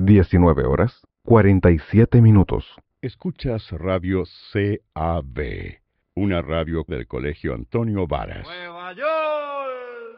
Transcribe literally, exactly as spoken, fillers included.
diecinueve horas, cuarenta y siete minutos. Escuchas Radio C A B, una radio del Colegio Antonio Varas. ¡Nueva York!